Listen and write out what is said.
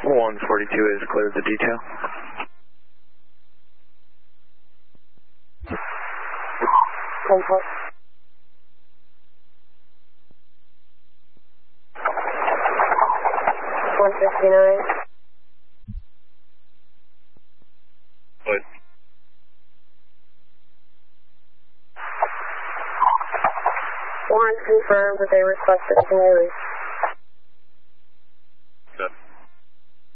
142 is cleared the detail. Comfort. 159. Good. Warrant confirmed that they requested some release.